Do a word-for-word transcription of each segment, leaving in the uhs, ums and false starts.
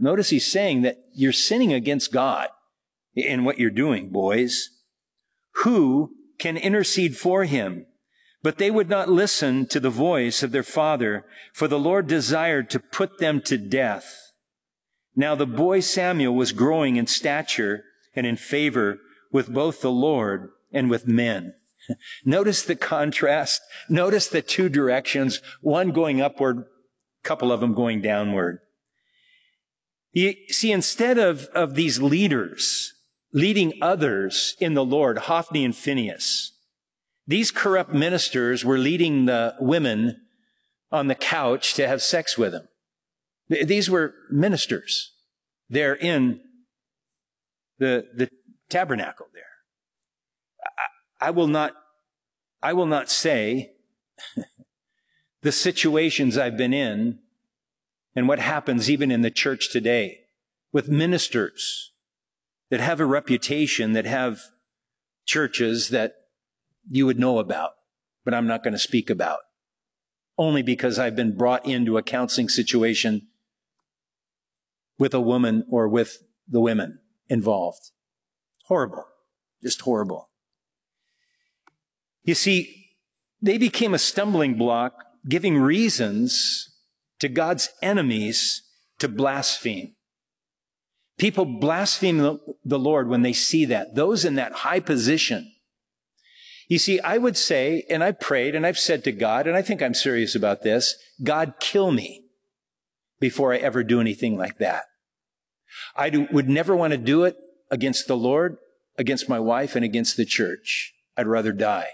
Notice he's saying that you're sinning against God in what you're doing, boys. Who can intercede for him? But they would not listen to the voice of their father, for the Lord desired to put them to death. Now the boy Samuel was growing in stature and in favor with both the Lord and with men. Notice the contrast. Notice the two directions, one going upward, a couple of them going downward. You see, instead of, of these leaders leading others in the Lord, Hophni and Phinehas, these corrupt ministers were leading the women on the couch to have sex with them. These were ministers there in the, the tabernacle there. I, I will not, I will not say the situations I've been in and what happens even in the church today with ministers that have a reputation, that have churches that you would know about, but I'm not going to speak about, only because I've been brought into a counseling situation with a woman or with the women involved. Horrible. Just horrible. You see, they became a stumbling block, giving reasons to God's enemies to blaspheme. People blaspheme the Lord when they see that. Those in that high position. You see, I would say, and I've prayed and I've said to God, and I think I'm serious about this, God, kill me before I ever do anything like that. I do, would never want to do it against the Lord, against my wife, and against the church. I'd rather die.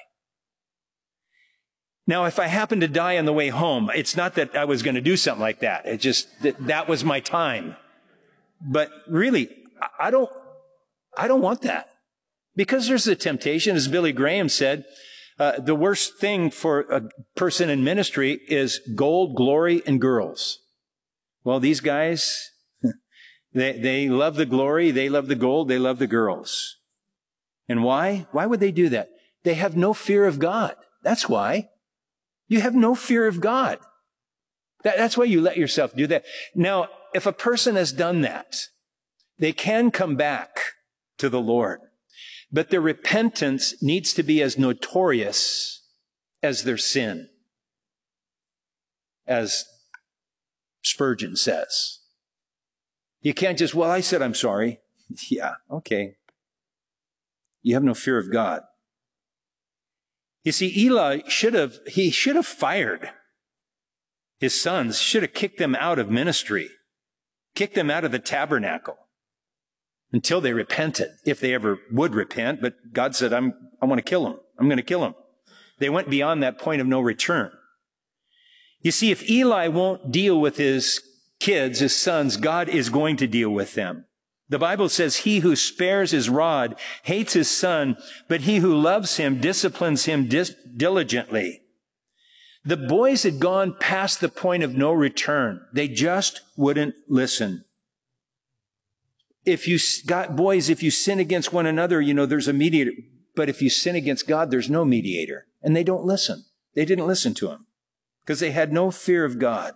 Now, if I happen to die on the way home, it's not that I was going to do something like that. It just, that, that was my time. But really, I don't, I don't want that. Because there's a temptation, as Billy Graham said, uh, the worst thing for a person in ministry is gold, glory, and girls. Well, these guys, they, they love the glory, they love the gold, they love the girls. And why? Why would they do that? They have no fear of God. That's why. You have no fear of God. That, that's why you let yourself do that. Now, if a person has done that, they can come back to the Lord. But their repentance needs to be as notorious as their sin. As Spurgeon says. You can't just, well, I said I'm sorry. Yeah, okay. You have no fear of God. You see, Eli should have, he should have fired his sons, should have kicked them out of ministry, kicked them out of the tabernacle until they repented, if they ever would repent. But God said, I'm, I want to kill them. I'm going to kill them. They went beyond that point of no return. You see, if Eli won't deal with his kids, his sons, God is going to deal with them. The Bible says, he who spares his rod hates his son, but he who loves him disciplines him dis- diligently. The boys had gone past the point of no return. They just wouldn't listen. If you got boys, if you sin against one another, you know, there's a mediator. But if you sin against God, there's no mediator. And they don't listen. They didn't listen to him because they had no fear of God.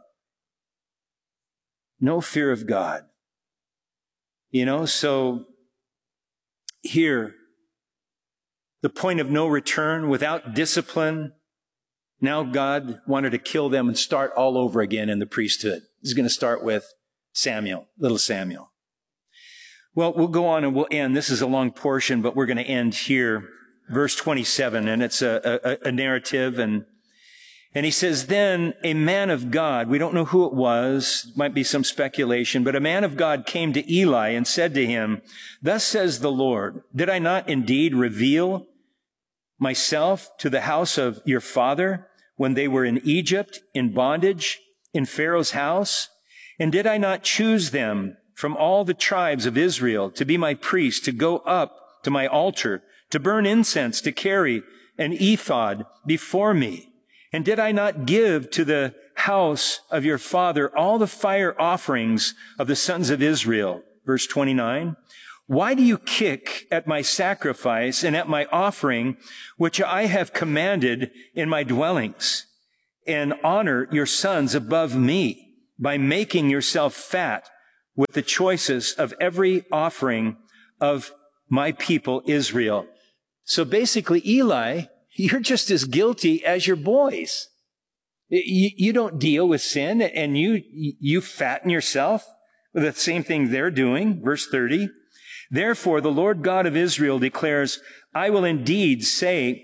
No fear of God. You know, so here, the point of no return, without discipline, now God wanted to kill them and start all over again in the priesthood. He's going to start with Samuel, little Samuel. Well, we'll go on and we'll end. This is a long portion, but we're going to end here, verse twenty-seven, and it's a, a, a narrative, and And he says, then a man of God, we don't know who it was, might be some speculation, but a man of God came to Eli and said to him, thus says the Lord, did I not indeed reveal myself to the house of your father when they were in Egypt, in bondage, in Pharaoh's house? And did I not choose them from all the tribes of Israel to be my priests, to go up to my altar, to burn incense, to carry an ephod before me? And did I not give to the house of your father all the fire offerings of the sons of Israel? Verse twenty-nine. Why do you kick at my sacrifice and at my offering, which I have commanded in my dwellings, and honor your sons above me by making yourself fat with the choicest of every offering of my people Israel. So basically, Eli, you're just as guilty as your boys. You, you don't deal with sin, and you, you fatten yourself with the same thing they're doing. Verse thirty, therefore the Lord God of Israel declares, I will indeed say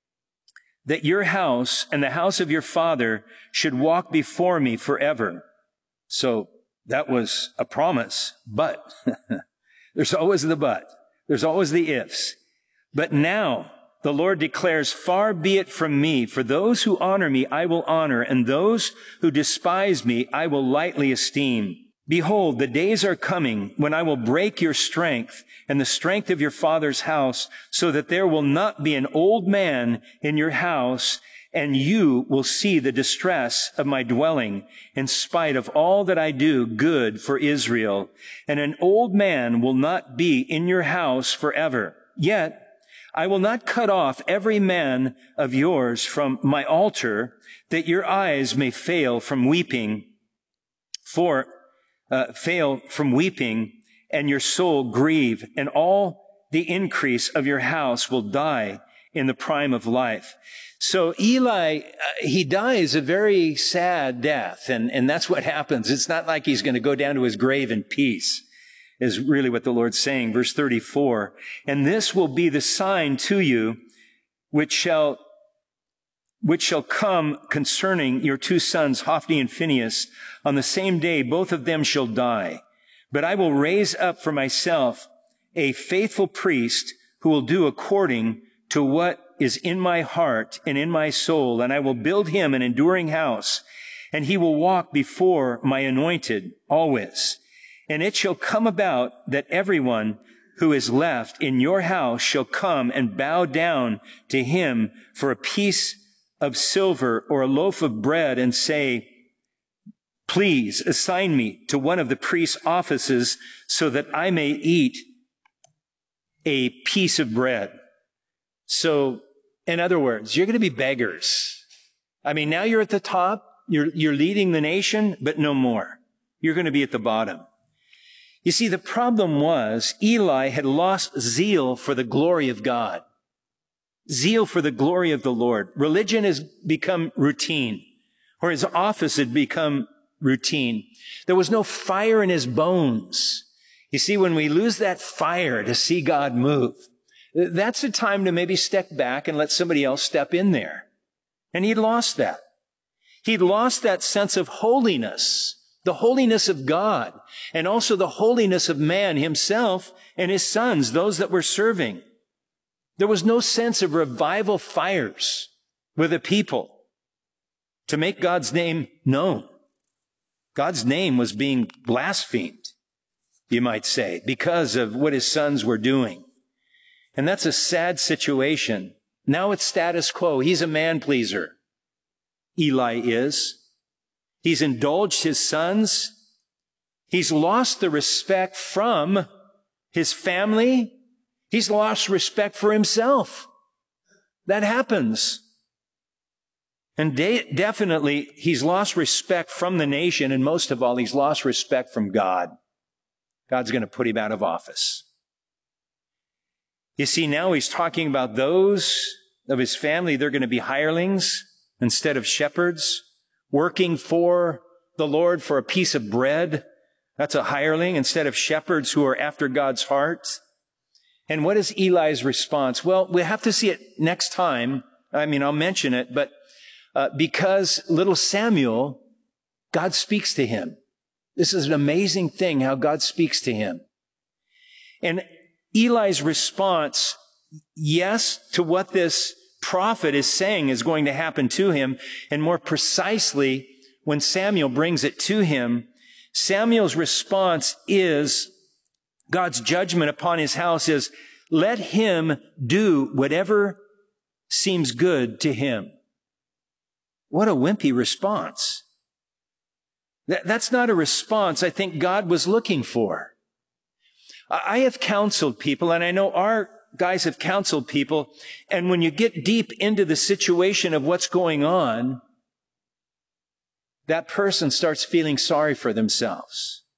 that your house and the house of your father should walk before me forever. So that was a promise, but there's always the but. There's always the ifs. But now the Lord declares, far be it from me, for those who honor me I will honor, and those who despise me I will lightly esteem. Behold, the days are coming when I will break your strength and the strength of your father's house, so that there will not be an old man in your house, and you will see the distress of my dwelling, in spite of all that I do good for Israel. And an old man will not be in your house forever. Yet I will not cut off every man of yours from my altar, that your eyes may fail from weeping, for uh, fail from weeping, and your soul grieve, and all the increase of your house will die in the prime of life. So Eli, uh, he dies a very sad death, and, and that's what happens. It's not like he's going to go down to his grave in peace, is really what the Lord's saying. Verse thirty-four, and this will be the sign to you which shall which shall come concerning your two sons, Hophni and Phinehas. On the same day, both of them shall die. But I will raise up for myself a faithful priest who will do according to what is in my heart and in my soul, and I will build him an enduring house, and he will walk before my anointed always. And it shall come about that everyone who is left in your house shall come and bow down to him for a piece of silver or a loaf of bread, and say, please assign me to one of the priest's offices so that I may eat a piece of bread. So, in other words, you're going to be beggars. I mean, now you're at the top, you're, you're leading the nation, but no more. You're going to be at the bottom. You see, the problem was Eli had lost zeal for the glory of God. Zeal for the glory of the Lord. Religion has become routine, or his office had become routine. There was no fire in his bones. You see, when we lose that fire to see God move, that's a time to maybe step back and let somebody else step in there. And he'd lost that. He'd lost that sense of holiness, the holiness of God, and also the holiness of man himself and his sons, those that were serving. There was no sense of revival fires with the people to make God's name known. God's name was being blasphemed, you might say, because of what his sons were doing. And that's a sad situation. Now it's status quo. He's a man pleaser. Eli is. He's indulged his sons. He's lost the respect from his family. He's lost respect for himself. That happens. And de- definitely, he's lost respect from the nation, and most of all, he's lost respect from God. God's going to put him out of office. You see, now he's talking about those of his family, they're going to be hirelings instead of shepherds, working for the Lord for a piece of bread. That's a hireling instead of shepherds who are after God's heart. And what is Eli's response? Well, we have to see it next time. I mean, I'll mention it, but uh, because little Samuel, God speaks to him. This is an amazing thing how God speaks to him. And Eli's response, yes, to what this prophet is saying is going to happen to him, and more precisely, when Samuel brings it to him, Samuel's response is, God's judgment upon his house is, let him do whatever seems good to him. What a wimpy response. That, that's not a response I think God was looking for. I have counseled people, and I know our guys have counseled people, and when you get deep into the situation of what's going on, that person starts feeling sorry for themselves.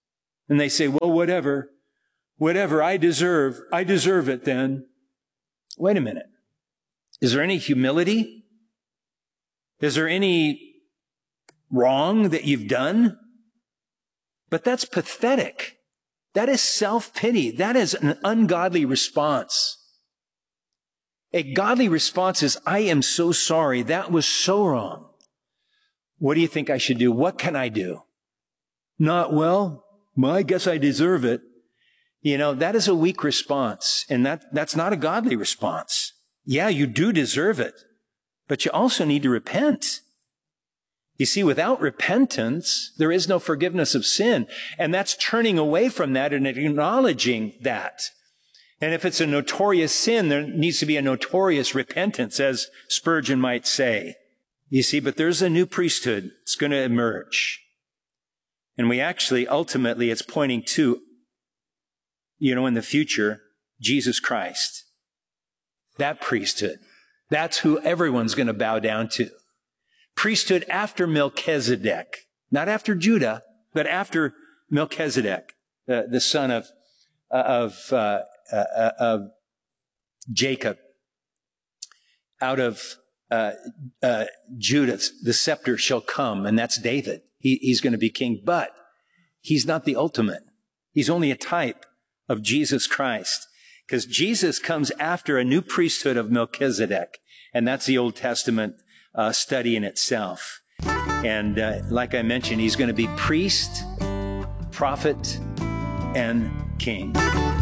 And they say, well, whatever, whatever I deserve, I deserve it then. Wait a minute. Is there any humility? Is there any wrong that you've done? But that's pathetic. That is self-pity. That is an ungodly response. A godly response is, I am so sorry. That was so wrong. What do you think I should do? What can I do? Not, well, well, I guess I deserve it. You know, that is a weak response, and that, that's not a godly response. Yeah, you do deserve it, but you also need to repent. You see, without repentance, there is no forgiveness of sin. And that's turning away from that and acknowledging that. And if it's a notorious sin, there needs to be a notorious repentance, as Spurgeon might say. You see, but there's a new priesthood. It's going to emerge. And we actually, ultimately, it's pointing to, you know, in the future, Jesus Christ. That priesthood. That's who everyone's going to bow down to. Priesthood after Melchizedek. Not after Judah, but after Melchizedek, uh, the son of, uh, of, uh, uh, of Jacob. Out of uh, uh, Judah, the scepter shall come, and that's David. He, he's going to be king, but he's not the ultimate. He's only a type of Jesus Christ, because Jesus comes after a new priesthood of Melchizedek, and that's the Old Testament Uh, study in itself. And uh, like I mentioned, he's going to be priest, prophet, and king.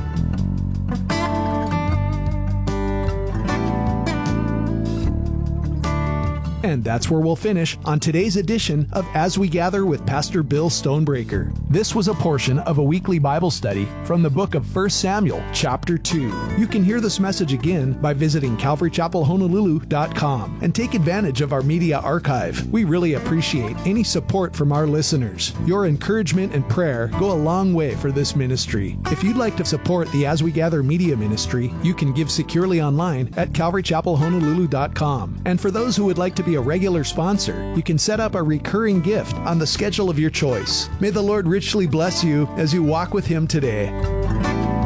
And that's where we'll finish on today's edition of As We Gather with Pastor Bill Stonebreaker. This was a portion of a weekly Bible study from the book of First Samuel, chapter two. You can hear this message again by visiting calvary chapel honolulu dot com and take advantage of our media archive. We really appreciate any support from our listeners. Your encouragement and prayer go a long way for this ministry. If you'd like to support the As We Gather media ministry, you can give securely online at calvary chapel honolulu dot com. And for those who would like to be a regular sponsor, you can set up a recurring gift on the schedule of your choice. May the Lord richly bless you as you walk with Him today.